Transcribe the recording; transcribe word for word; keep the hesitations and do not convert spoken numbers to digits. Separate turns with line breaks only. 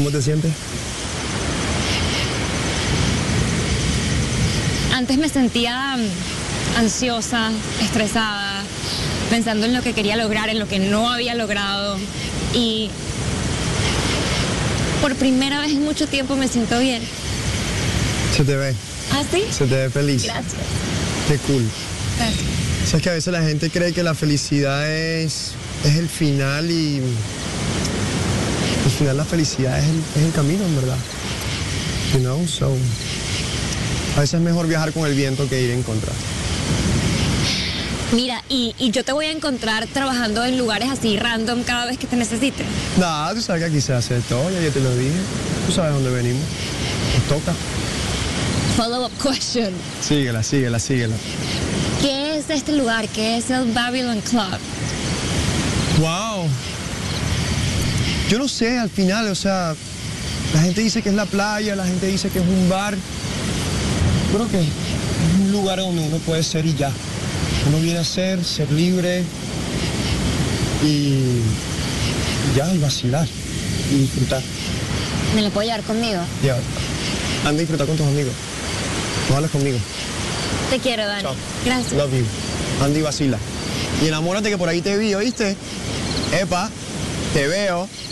¿Cómo te sientes?
Antes me sentía mm, ansiosa, estresada, pensando en lo que quería lograr, en lo que no había logrado. Y por primera vez en mucho tiempo me siento bien.
Se te ve,
¿Ah, sí?
se te ve feliz.
Gracias.
Qué cool.
Gracias.
Sabes que a veces la gente cree que la felicidad es, es el final y al final la felicidad es el, es el camino, en verdad. You know, so a veces es mejor viajar con el viento que ir en contra.
Mira, y, y yo te voy a encontrar trabajando en lugares así random cada vez que te necesite.
Nada, tú sabes que aquí se hace todo, ya yo te lo dije. Tú sabes dónde venimos. Nos toca.
Follow-up question.
Síguela, síguela, síguela.
¿Qué es este lugar? ¿Qué es el Babylon Club?
Wow. Yo no sé, al final, o sea, la gente dice que es la playa, la gente dice que es un bar. Creo que es un lugar donde uno puede ser y ya. Uno viene a ser, ser libre y ya, y vacilar y disfrutar.
¿Me lo puedo llevar conmigo?
Ya, anda a disfrutar con tus amigos. No hables conmigo.
Te quiero, Dani.
Chao.
Gracias.
Love you. Anda y vacila. Y enamórate que por ahí te vi, ¿oíste? Epa, te veo.